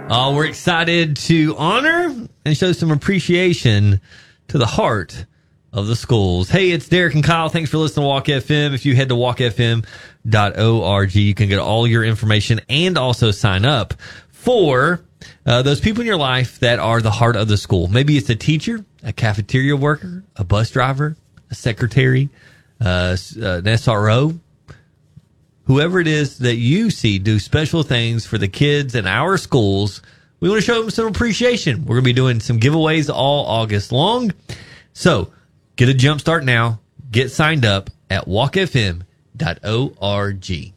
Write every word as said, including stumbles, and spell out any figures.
Uh, we're excited to honor and show some appreciation to the heart of the schools. Hey, it's Derek and Kyle. Thanks for listening to Walk F M. If you head to walk f m dot org, you can get all your information and also sign up for uh, those people in your life that are the heart of the school. Maybe it's a teacher, a cafeteria worker, a bus driver, a secretary, uh, an S R O, whoever it is that you see do special things for the kids in our schools. We want to show them some appreciation. We're going to be doing some giveaways all August long. So get a jump start now. Get signed up at walk f m dot org.